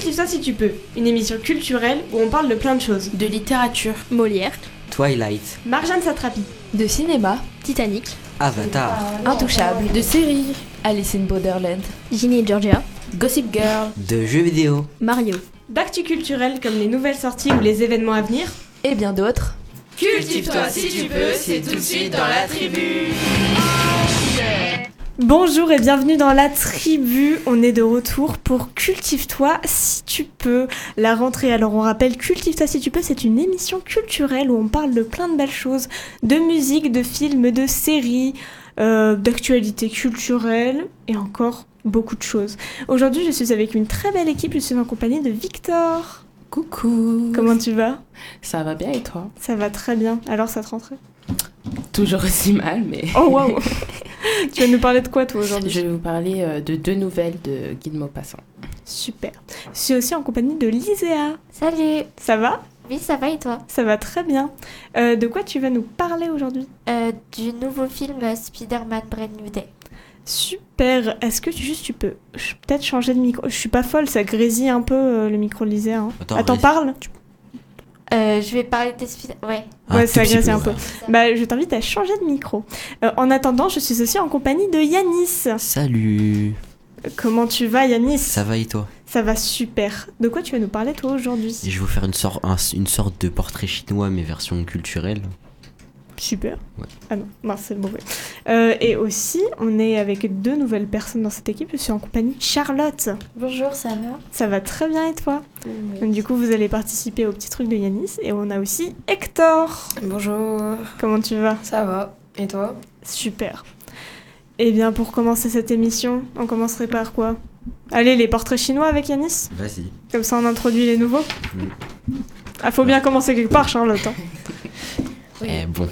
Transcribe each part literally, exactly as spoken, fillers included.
Cultive-toi si tu peux, une émission culturelle où on parle de plein de choses. De littérature, Molière, Twilight, Marjane Satrapi, de cinéma, Titanic, Avatar, Intouchable, de séries, Alice in Borderland, Ginny et Georgia, Gossip Girl, de jeux vidéo, Mario, d'actu culturel comme les nouvelles sorties ou les événements à venir. et bien d'autres. Cultive-toi si tu peux, c'est tout de suite dans la tribu. Bonjour et bienvenue dans la tribu, on est de retour pour Cultive-toi si tu peux, la rentrée. Alors on rappelle, Cultive-toi si tu peux, c'est une émission culturelle où on parle de plein de belles choses, de musique, de films, de séries, euh, d'actualité culturelle et encore beaucoup de choses. Aujourd'hui je suis avec une très belle équipe, je suis en compagnie de Victor. Coucou. Comment tu vas ? Ça va bien et toi ? Ça va très bien, alors ça te rentrait ? Toujours aussi mal, mais... Oh waouh. Tu vas nous parler de quoi toi aujourd'hui ? Je vais vous parler euh, de deux nouvelles de Guy de Maupassant. Super. Je suis aussi en compagnie de Liséa. Salut. Ça va ? Oui, ça va et toi ? Ça va très bien. Euh, de quoi tu vas nous parler aujourd'hui ? euh, Du nouveau film euh, Spider-Man Brand New Day. Super. Est-ce que tu, juste tu peux ch- peut-être changer de micro ? Je suis pas folle, ça grésille un peu euh, le micro de Liséa. Hein. Attends, Attends, vas-y. parle. Tu- Euh, je vais parler des Spider... Ouais. Un Ouais, tout ça petit grésille peu, un peu. ouais. Bah, je t'invite à changer de micro. Euh, en attendant, je suis aussi en compagnie de Yanis. Salut, Euh, Comment tu vas, Yanis ? ça va et toi? Ça va super. De quoi tu vas nous parler toi aujourd'hui ? Et je vais vous faire une, sor- un- une sorte de portrait chinois mais version culturelle. Super. Ouais. Ah non, non c'est le mauvais. Euh, et aussi, on est avec deux nouvelles personnes dans cette équipe. Je suis en compagnie de Charlotte. Bonjour, ça va ? Ça va très bien et toi ? Donc, du coup, vous allez participer au petit truc de Yanis. Et on a aussi Hector. Bonjour, Comment tu vas ? ça va. Et toi? Super. Eh bien, pour commencer cette émission, on commencerait par quoi ? Allez, les portraits chinois avec Yanis ? Vas-y. Comme ça, on introduit les nouveaux. Mm. Ah, faut bien commencer quelque part, Charlotte. Hein. Eh bon.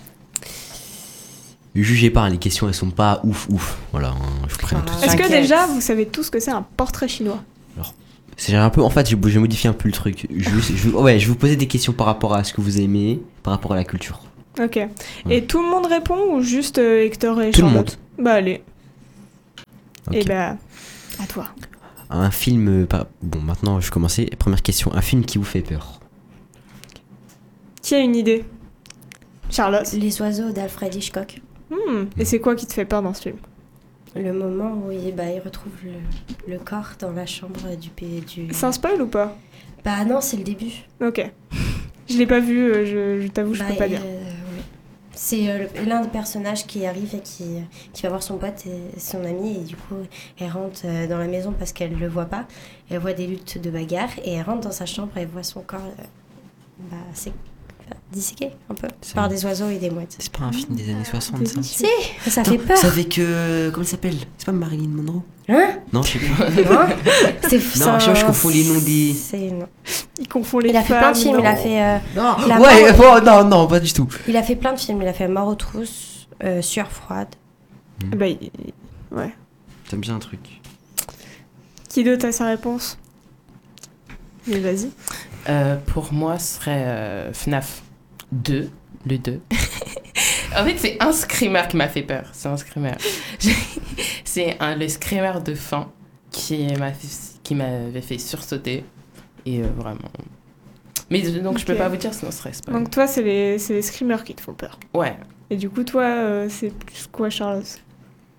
Jugez pas, les questions elles sont pas ouf ouf. Voilà, hein, je vous préviens Ah. tout de Est-ce suite. que T'inquiète. déjà, vous savez tous ce que c'est un portrait chinois ? C'est un peu, en fait, j'ai j'ai modifié un peu le truc. Je, vais- je, vais- ouais, je vais vous poser des questions par rapport à ce que vous aimez, par rapport à la culture. Ok. Et tout le monde répond ou juste euh, Hector et Tout le Charlotte ? Bah allez. Ok. Et bah, à toi. Un film. euh, pas- Bon, maintenant je vais commencer. Première question, un film qui vous fait peur. Qui a une idée ? Charlotte. Les oiseaux d'Alfred Hitchcock. Hmm. Et c'est quoi qui te fait peur dans ce film ? Le moment où il, bah, il retrouve le, le corps dans la chambre du... P- du... C'est un spoil ou pas ? Bah non, c'est le début. Ok. Je l'ai pas vu, euh, je, je t'avoue, je Bah, peux pas euh, dire. ouais. C'est euh, le- l'un des personnages qui arrive et qui, qui va voir son pote et son ami et du coup elle rentre euh, dans la maison parce qu'elle le voit pas. Elle voit des luttes de bagarre et elle rentre dans sa chambre et elle voit son corps euh, bah, c'est, enfin, disséqué un peu C'est par un- des oiseaux et des mouettes. C'est pas un film des années soixante, ça? délicieux. Si, ça Attends, fait peur. C'est avec. euh, comment il s'appelle? C'est pas Marilyn Monroe? Hein? Non, je sais pas. Non, c'est, Non, je sais pas, je confonds les noms des- c'est- non. Il confond les Il a fait femmes, plein de films, non. il a fait... euh, Non, La ouais, mort- oh, non, non, pas du tout. Il a fait plein de films. Il a fait Mort aux trousses, euh, Sueur froide. Bah, il- ouais. T'aimes bien un truc. Qui d'autre a sa réponse ? Mais vas-y. Euh, pour moi, ce serait euh, F N A F deux, le deux. En fait, c'est un screamer qui m'a fait peur. C'est un screamer. J'ai- c'est un, le screamer de fin qui m'a fait- qui m'avait fait sursauter. Et euh, vraiment... Mais donc, je peux Ok. pas vous dire, sinon ce serait spoil. Donc toi, c'est les, c'est les screamers qui te font peur. Ouais. Et du coup, toi, euh, c'est plus quoi, Charlotte ? Quoi ?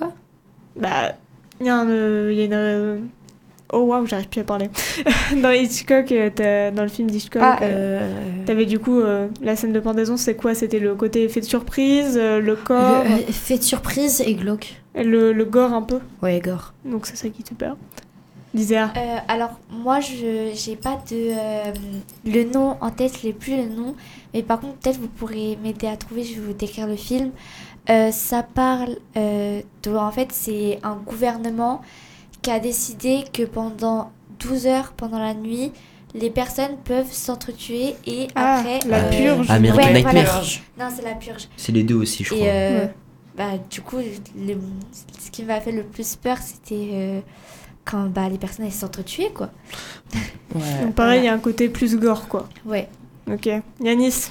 Bah, il y a un, euh, il y a une... euh, Oh waouh, j'arrive plus à parler. Dans Hitchcock, euh, t'as- dans le film d'Hitchcock, Ah, euh, euh... t'avais du coup euh, la scène de pendaison, c'est quoi ? C'était le côté effet de surprise, euh, le corps, le, euh, fait de surprise et glauque. le, le gore un peu. Ouais, gore. Donc c'est ça qui te fait peur. Liséa. Euh, alors, moi, je j'ai pas de... euh, le nom en tête, je l'ai plus le nom. Mais par contre, peut-être vous pourrez m'aider à trouver, je vais vous décrire le film. Euh, ça parle... Euh, de, en fait, c'est un gouvernement qui a décidé que pendant douze heures, pendant la nuit, les personnes peuvent s'entretuer et Ah, après... la euh, purge. American ouais, Nightmare. voilà. Non, c'est la purge. C'est les deux aussi, je Et crois. euh, Ouais. bah, du coup, le- ce qui m'a fait le plus peur, c'était euh, quand bah, les personnes elles s'entretuaient, quoi. Ouais. Donc pareil, il y a un côté plus gore, quoi. Ouais. Ok. Yanis.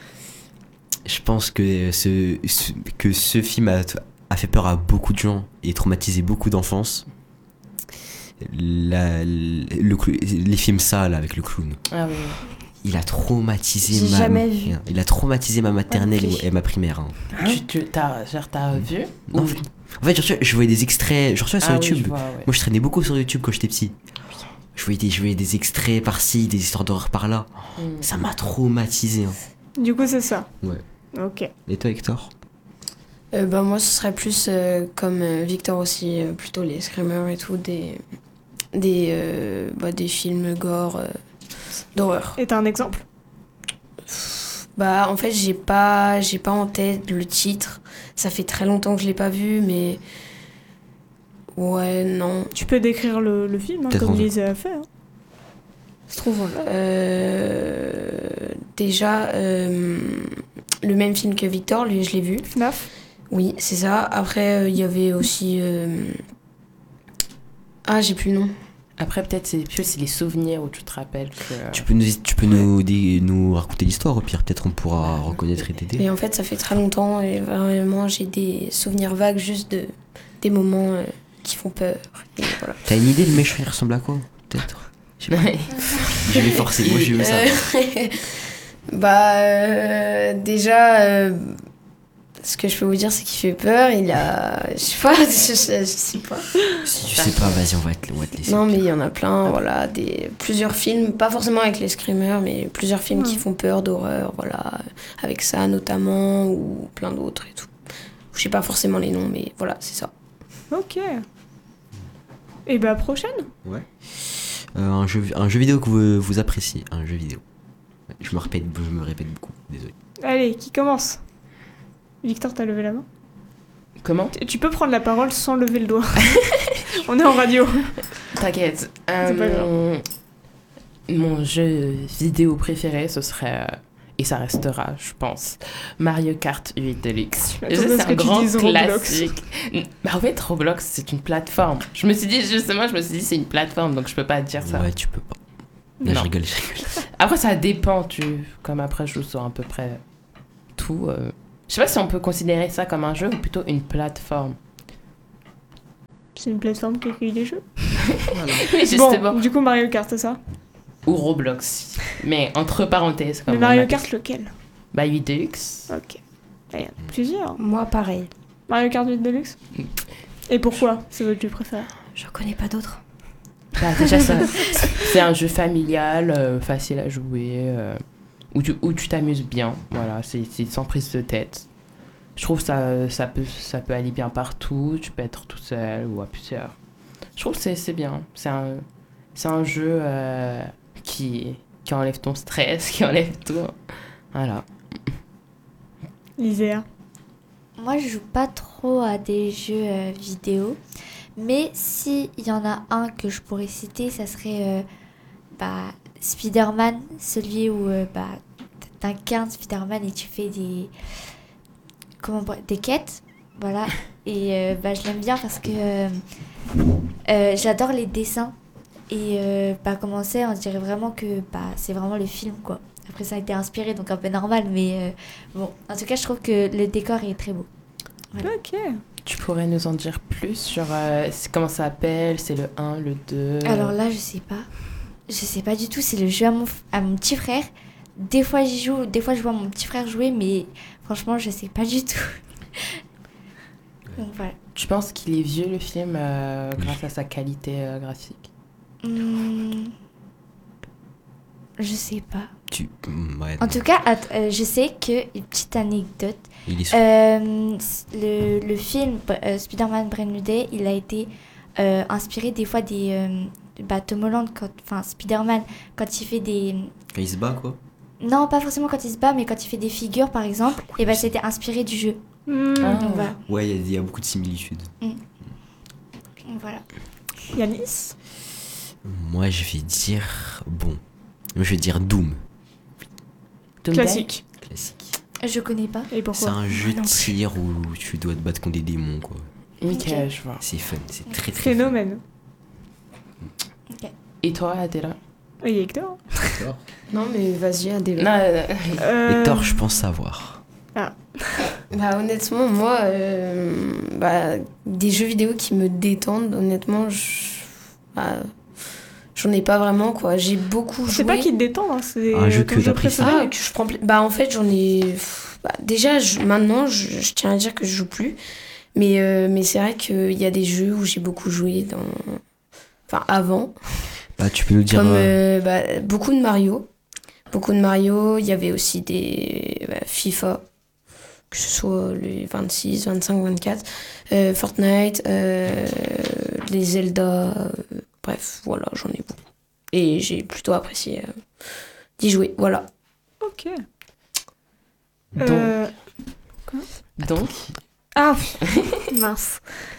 Je pense que ce, ce- que ce film a, a fait peur à beaucoup de gens et traumatisé beaucoup d'enfance. la, le, clou- les films ça là avec le clown. Ah oui. Il a traumatisé J'ai ma. jamais vu. Il a traumatisé ma maternelle Pas non plus. et ma primaire. hein. Tu, tu t'as, genre, t'as vu Non, Ou- je- En fait, genre, je voyais des extraits, genre, tu vois, sur Ah oui, YouTube. je vois, ouais. Moi, je traînais beaucoup sur YouTube quand j'étais petit. Je voyais des, je voyais des extraits par-ci, des histoires d'horreur par-là. Hmm. Ça m'a traumatisé. hein. Du coup, c'est ça. Ouais. Ok. Et toi, Hector? Euh, bah, moi, ce serait plus euh, comme euh, Victor aussi, euh, plutôt les screamers et tout, des, des, euh, bah, des films gore euh, d'horreur. Et t'as un exemple? Bah, en fait, j'ai pas, j'ai pas en tête le titre. Ça fait très longtemps que je l'ai pas vu, mais. Ouais, non. Tu peux décrire le, le film, hein, Peut-être comme en- Lise a fait. Hein. Se trouve, on l'a. Euh, déjà, euh, le même film que Victor, lui, je l'ai vu. F N A F. Oui, c'est ça. Après, euh, il y avait aussi. euh, Ah, j'ai plus le nom. Après, peut-être, c'est plus c'est les souvenirs où tu te rappelles que. Tu peux nous, tu peux nous, dé- nous raconter l'histoire, au pire, peut-être on pourra reconnaître et t'aider. Et en fait, ça fait très longtemps et vraiment, j'ai des souvenirs vagues juste de des moments euh, qui font peur. Et voilà. T'as une idée, le méchant, il ressemble à quoi? Peut-être? Je sais pas. Je vais forcer, moi, je veux ça. Euh, bah, euh, déjà, euh, ce que je peux vous dire, c'est qu'il fait peur. Il a. Je sais pas, je, je- je sais pas. Si tu sais pas, vas-y, on va te, on va te laisser. Non, mais il y en a plein, voilà. Des, plusieurs films, pas forcément avec les screamers, mais plusieurs films qui Ouais. font peur, d'horreur, voilà. Avec ça notamment, ou plein d'autres et tout. Je sais pas forcément les noms, mais voilà, c'est ça. Ok. Et bah, prochaine. Ouais. Euh, un, jeu, un jeu vidéo que vous, vous appréciez. Un jeu vidéo. Je me répète, je me répète beaucoup, désolé. Allez, qui commence? Victor, t'as levé la main? Comment Tu- Tu peux prendre la parole sans lever le doigt. On est en radio. T'inquiète. C'est pas Euh, mon jeu vidéo préféré, ce serait. euh, Et ça restera, je pense. Mario Kart huit Deluxe. Attends, Je sais, parce c'est que un tu grand dises Roblox. classique. Bah, en fait, Roblox, c'est une plateforme. Je me suis dit, justement, je me suis dit, c'est une plateforme, donc je peux pas dire ça. Ouais, tu peux pas. Là, Non. je rigole, je rigole. Après, ça dépend, tu. Comme après, je joue sur à peu près tout. euh. Je sais pas si on peut considérer ça comme un jeu ou plutôt une plateforme. C'est une plateforme qui écrit des jeux. Oui, justement. Bon, du coup, Mario Kart, c'est ça? Ou Roblox. Mais entre parenthèses, comme Mais on Mario appelle Kart, lequel? Bah, huit Deluxe. Ok. Il y en a plusieurs. Moi, pareil. Mario Kart huit Deluxe? Et pourquoi c'est votre jeu préféré? Je connais pas d'autres. Bah, déjà, ça, c'est un jeu familial, euh, facile à jouer, euh, où tu où tu t'amuses bien. Voilà, c'est c'est sans prise de tête. Je trouve ça ça peut ça peut aller bien partout. Tu peux être tout seul ou à plusieurs. Je trouve que c'est c'est bien. C'est un c'est un jeu euh, qui qui enlève ton stress, qui enlève tout. Voilà. Liséa. Moi, je joue pas trop à des jeux euh, vidéo. Mais s'il y en a un que je pourrais citer, ça serait euh, bah, Spider-Man, celui où euh, bah, t'incarnes Spider-Man et tu fais des, comment, on pourrait- des quêtes. Voilà. Et euh, bah, je l'aime bien parce que euh, euh, j'adore les dessins. Et euh, bah, comment c'est, on dirait vraiment que bah, c'est vraiment le film, quoi. Après, ça a été inspiré, donc un peu normal. Mais euh, bon, en tout cas, je trouve que le décor est très beau. Voilà. Ok. Tu pourrais nous en dire plus sur euh, c'est- comment ça s'appelle, c'est le un, le deux. Alors là, je sais pas. Je sais pas du tout. C'est le jeu à mon, f- à mon petit frère. Des fois, j'y joue. Des fois, je vois mon petit frère jouer. Mais franchement, je sais pas du tout. Donc voilà. Tu penses qu'il est vieux le film euh, grâce à sa qualité euh, graphique? Hum, je sais pas. Tu... mm, Ouais, En non. tout cas, att- euh, je sais que, une petite anecdote, Il est sur- euh, le, le film euh, Spider-Man Brand New Day, il a été euh, inspiré des fois des... Euh, bah, Tom Holland, quand, enfin Spider-Man, quand il fait des... Quand il se bat, quoi. Non, pas forcément quand il se bat, mais quand il fait des figures, par exemple, et bah, c'était inspiré du jeu. Hmm, Ah. Donc voilà. Ouais, il y a- il y, a beaucoup de similitudes. Donc voilà. Yanis. Moi, je vais dire. Bon. Moi, je vais dire Doom. Doom Classique. Classique. Je connais pas. Et C'est pourquoi? un jeu Moi de non plus. tir où tu dois te battre contre des démons, quoi. Day. Ok, Ok. je vois. C'est fun, c'est très très Phénomène. Et toi, Adela? Et Hector. fun. Non, mais vas-y, Adèle. Non, euh, Euh, Hector, je pense savoir. Bah, honnêtement, moi, euh, bah, des jeux vidéo qui me détendent, honnêtement, je, bah, j'en ai pas vraiment, quoi. J'ai beaucoup joué. C'est pas qui te détend, hein, c'est Un jeu ton que t'apprécies. préféré. Ah, que je prends pla- Bah, en fait, j'en ai. Bah, déjà, je- maintenant, je, je tiens à dire que je joue plus. Mais, euh, mais c'est vrai qu'il y a des jeux où j'ai beaucoup joué dans. Enfin, avant. Bah, tu peux nous dire. Comme euh, euh, bah, beaucoup de Mario. Beaucoup de Mario. Il y avait aussi des bah, FIFA. Que ce soit les vingt-six, vingt-cinq, vingt-quatre. Euh, Fortnite. euh, les Zelda. euh, bref, voilà, j'en ai beaucoup. Et j'ai plutôt apprécié euh, d'y jouer. Voilà. Ok. Donc, Euh, donc Ah, mince.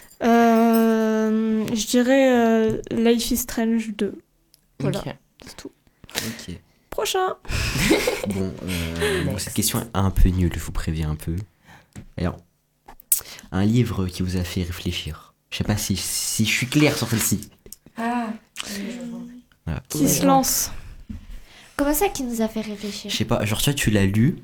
Euh, je dirais euh, Life is Strange deux. Voilà, ok. c'est tout. Ok. Prochain. Bon, euh, bon, Next. cette question est un peu nulle, je vous préviens un peu. Alors, un livre qui vous a fait réfléchir. Je sais pas si, si je suis clair sur celle-ci. Ah, Voilà. Qui se lance? Comment ça qui nous a fait réfléchir? Je sais pas, genre, tu vois, tu l'as lu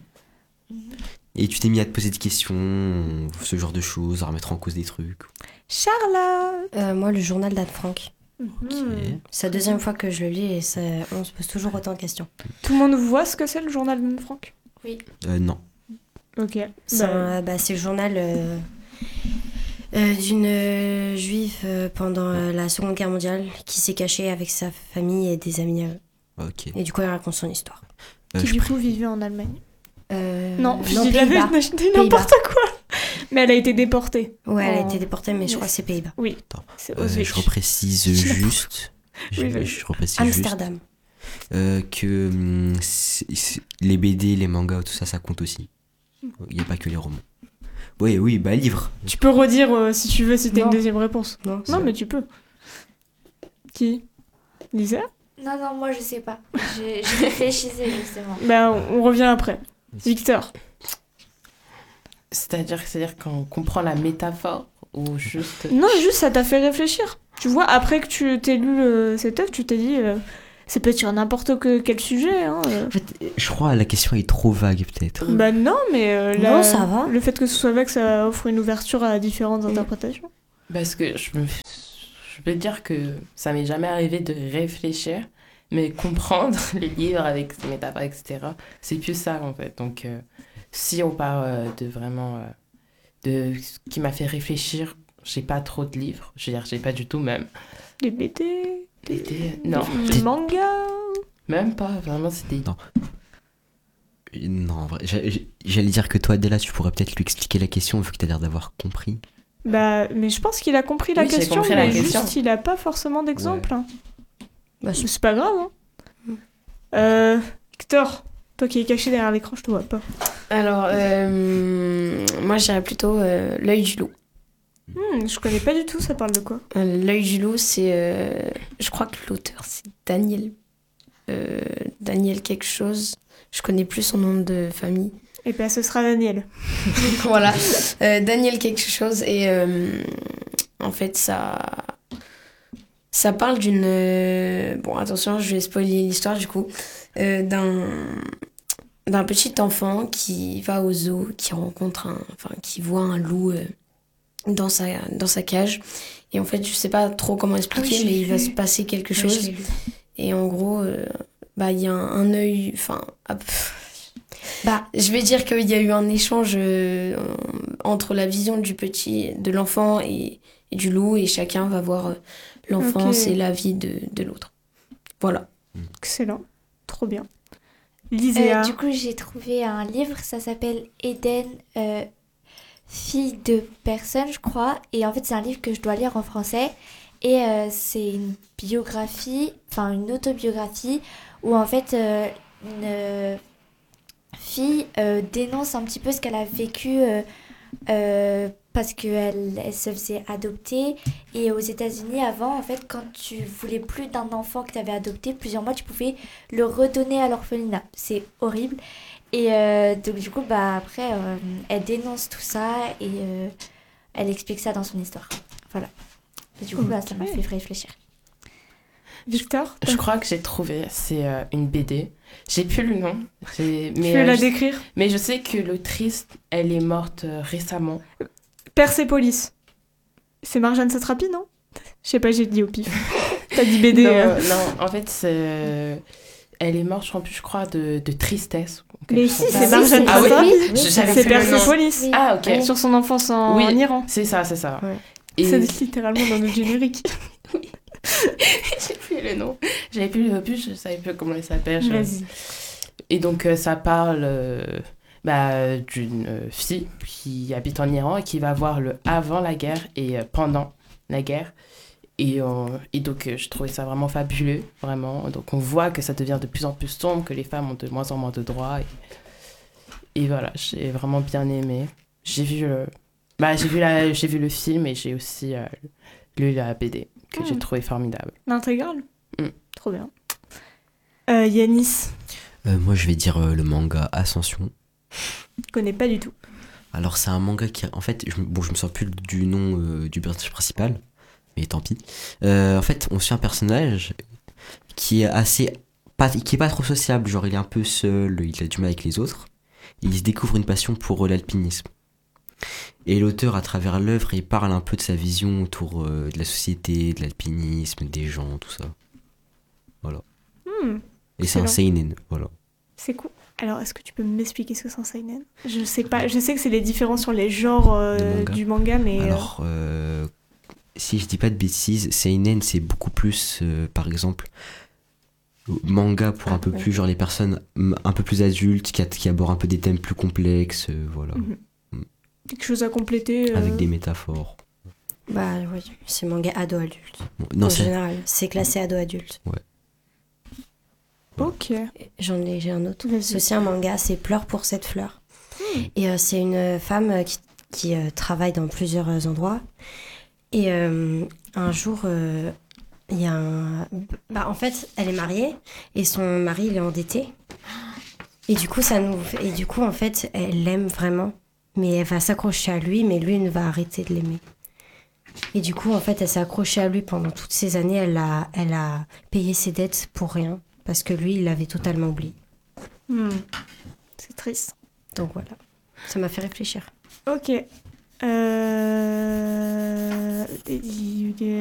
et tu t'es mis à te poser des questions, ce genre de choses, à remettre en cause des trucs. Charlotte. Euh, moi, le journal d'Anne Frank. Mhm. C'est la deuxième fois que je le lis et ça, on se pose toujours autant de questions. Tout le monde voit ce que c'est le journal d'Anne Frank? Euh, non. Ok. C'est Bah, un- bah, c'est le journal euh, euh, d'une euh, juive euh, pendant euh, la Seconde Guerre mondiale qui s'est cachée avec sa famille et des amis à eux. Ok. Et du coup, elle raconte son histoire. Euh, qui je du pr- coup vivait en Allemagne. Euh, Non, je non, dis la Pays-Bas. vérité, je dis n'importe quoi. Mais elle a été déportée. Ouais, elle a Oh. été déportée, mais je crois que c'est Pays-Bas. Oui. Attends, C'est euh, Auschwitz. je reprécise Je dis juste. Je, Oui, vas-y. je reprécise Amsterdam. juste euh, que hum, c'est- c'est- les B D, les mangas, tout ça, ça compte aussi. Il n'y a pas que les romans. Oui, oui, bah livre. Tu peux redire euh, si tu veux, si t'as une Non. deuxième réponse. Non, Non, mais tu peux. Qui? Lisa? Non, non, moi je sais pas. Je, je réfléchissais justement. Bah, on, on revient après. Victor. C'est-à-dire, c'est-à-dire qu'on comprend la métaphore ou juste. Non, juste ça t'a fait réfléchir. Tu vois, après que tu t'es lu euh, cette œuvre, tu t'es dit, euh, ça peut être sur n'importe que- quel sujet. Hein, euh. En fait, je crois que la question est trop vague, peut-être. Bah non, mais euh, Non, la- ça va. le fait que ce soit vague, ça offre une ouverture à différentes interprétations. Parce que je, me... je peux te dire que ça m'est jamais arrivé de réfléchir, mais comprendre le livre avec ses métaphores, et cetera, c'est plus ça en fait. Donc, euh, si on parle euh, de vraiment. euh, de ce qui m'a fait réfléchir, j'ai pas trop de livres. Je veux dire, j'ai pas du tout même. Des B D, Des- des- Non, des mangas. même pas. Vraiment, c'était. Non. Euh, Non, en vrai, j'a- j'allais dire que toi, Adela, tu pourrais peut-être lui expliquer la question vu que t'as l'air d'avoir compris. Bah, mais je pense qu'il a compris la Oui, j'ai question, compris mais la juste question. il a pas forcément d'exemple. hein. Bah, c'est- C'est pas grave. Hein. Euh, Victor, toi qui es caché derrière l'écran, je te vois pas. Alors, euh, moi, je dirais plutôt euh, L'œil du loup. Hmm, je connais pas du tout, ça parle de quoi? Euh, L'œil du loup, c'est. euh, je crois que l'auteur, c'est Daniel. euh, Daniel quelque chose. Je connais plus son nom de famille. Et ben ce sera Daniel. Voilà. Euh, Daniel quelque chose. Et euh, en fait, ça. Ça parle d'une. euh, Bon, attention, je vais spoiler l'histoire du coup. Euh, d'un. D'un petit enfant qui va au zoo, qui rencontre un. Enfin, qui voit un loup euh, dans, sa, dans sa cage. Et en fait, je sais pas trop comment expliquer, Ah oui, je mais l'ai il va lu. se passer quelque Ouais, je chose. l'ai lu. Et en gros, euh, bah, il y a un, un œil. Enfin. hop. Bah, je vais dire qu'il y a eu un échange euh, entre la vision du petit, de l'enfant et, et du loup, et chacun va voir euh, l'enfance Ok. et la vie de, de l'autre. Voilà. Excellent, trop bien. Euh, Liséa. du coup, j'ai trouvé un livre, ça s'appelle Eden, euh, fille de personne, je crois. Et en fait, c'est un livre que je dois lire en français. Et euh, c'est une biographie, enfin une autobiographie, où en fait, euh, une euh, fille euh, dénonce un petit peu ce qu'elle a vécu euh, euh, parce qu'elle elle se faisait adopter. Et aux États-Unis, avant, en fait, quand tu voulais plus d'un enfant que tu avais adopté, plusieurs mois, tu pouvais le redonner à l'orphelinat. C'est horrible. Et euh, donc, du coup, bah, après, euh, elle dénonce tout ça et euh, elle explique ça dans son histoire. Voilà. Et du coup, bah, ça m'a Ok. fait réfléchir. Victor, Je crois que j'ai trouvé, c'est euh, une B D. J'ai plus le nom. j'ai- tu Mais, veux euh, la je- décrire? mais je sais que l'autrice, elle est morte euh, récemment. Persépolis. C'est Marjane Satrapi, non? Je sais pas, j'ai dit au pif. T'as dit B D. non, euh. non, en fait, c'est... elle est morte, je crois, plus, je crois, de, de tristesse. Mais Quelque si, chose. c'est Ah Marjane oui, Ah oui, Pratin. oui, Je- j'avais C'est plus le nom. Persepolis. Oui. Ah, ok. Oui. Sur son enfance en, Oui. en Iran. C'est ça, c'est ça. Ouais. Et... C'est littéralement dans notre générique. J'ai plus le nom. J'avais plus le plus, je savais plus comment elle s'appelle. je- Vas-y. Et donc, euh, ça parle euh, bah, d'une euh, fille qui habite en Iran et qui va voir le avant la guerre et euh, pendant la guerre. Et, euh, et donc, euh, je trouvais ça vraiment fabuleux, vraiment. Donc, on voit que ça devient de plus en plus sombre, que les femmes ont de moins en moins de droits. Et, et voilà, j'ai vraiment bien aimé. J'ai vu le, bah, j'ai vu la, j'ai vu le film et j'ai aussi euh, lu la B D que Mm. j'ai trouvé formidable. L'intégrale. Mm. Trop bien. Euh, Yanis, Euh, moi, je vais dire euh, le manga Ascension. je connais pas du tout. Alors, c'est un manga qui, en fait, je, bon, je me sors plus du nom euh, du personnage principal, mais tant pis. Euh, en fait, on suit un personnage qui est assez, pas, qui est pas trop sociable, genre il est un peu seul, il a du mal avec les autres. Et il se découvre une passion pour euh, l'alpinisme. Et l'auteur, à travers l'œuvre, il parle un peu de sa vision autour euh, de la société, de l'alpinisme, des gens, tout ça. Voilà. Hmm, Et c'est un excellent. seinen, voilà. C'est cool. Alors, est-ce que tu peux m'expliquer ce que c'est un seinen? Je sais pas. Je sais que c'est les différences sur les genres euh, De manga. du manga, mais. euh, Alors, euh, si je dis pas de bêtises, seinen, c'est beaucoup plus, euh, par exemple, manga pour un peu plus, genre les personnes mm, un peu plus adultes, qui, a- qui abordent un peu des thèmes plus complexes, euh, voilà, Mhm. quelque chose à compléter. euh, avec des métaphores. Bah oui, c'est manga ado-adulte. Bon, non, en c'est... général, c'est classé ado-adulte. Ok. J'en ai, j'ai un autre. Vas-y. C'est aussi un manga, c'est Pleure pour cette fleur. Et euh, c'est une femme euh, qui, qui euh, travaille dans plusieurs euh, endroits. Et euh, un jour, euh, il y a un... Bah, en fait, elle est mariée et son mari, il est endetté. Et du coup, ça nous... Et du coup, en fait, elle l'aime vraiment. Mais elle va s'accrocher à lui, mais lui ne va arrêter de l'aimer. Et du coup, en fait, elle s'est accrochée à lui pendant toutes ces années. Elle a, elle a payé ses dettes pour rien. Parce que lui, il l'avait totalement oublié. Hmm. C'est triste. Donc voilà. Ça m'a fait réfléchir. Ok. Euh... il- il-